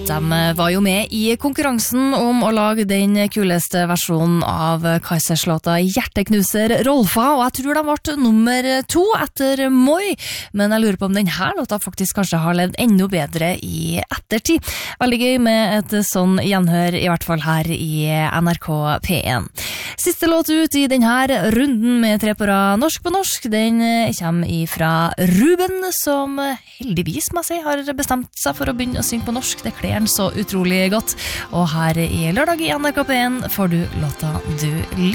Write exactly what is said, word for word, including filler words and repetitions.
De var jo med i konkurransen om å lage den kuleste versjonen av Kaizers-låta Hjerteknuser Rolfa, og jeg tror de ble nummer to etter Moi, men jeg lurer på om denne låta faktisk kanskje har levd enda bedre i ettertid. Veldig gøy med et sånn gjenhør, i hvert fall her i N R K P en. Siste låt ut i denne runden med tre på rad norsk på norsk, den kommer fra Ruben, som heldigvis må jeg si har bestemt seg for å begynne å synge på norsk. Det kler han så utrolig godt, og her i lørdag i N R K P en får du låta du liker.